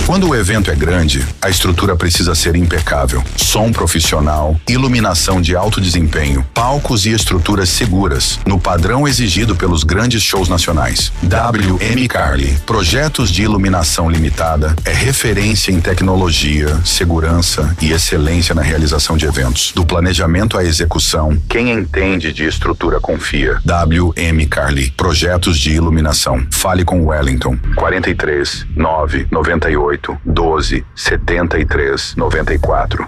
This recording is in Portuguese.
Quando o evento é grande, a estrutura precisa ser impecável. Som profissional, iluminação de alto desempenho, palcos e estruturas seguras, no padrão exigido pelos grandes shows nacionais. WM Carli, projetos de iluminação limitada, é referência em tecnologia, segurança e excelência na realização de eventos. Do planejamento à execução, quem entende de estrutura confia. WM Carli, projetos de iluminação. Fale com Wellington. 43 998 12 73 94.